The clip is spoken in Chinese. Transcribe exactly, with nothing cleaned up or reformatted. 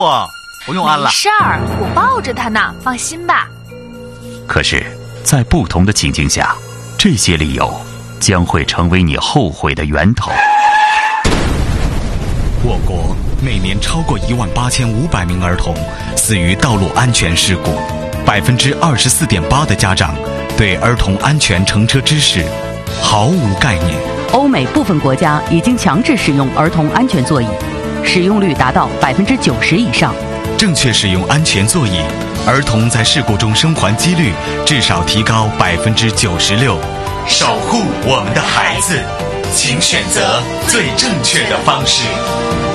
哇，不用安了。 没事儿，我抱着它呢，放心吧。 可是，在不同的情境下，这些理由将会成为你后悔的源头。 我国每年超过一万八千五百名儿童死于道路安全事故，百分之二十四点八的家长对儿童安全乘车知识毫无概念。 欧美部分国家已经强制使用儿童安全座椅，使用率达到百分之九十以上。 正确使用安全座椅，儿童在事故中生还几率至少提高百分之九十六。守护我们的孩子，请选择最正确的方式。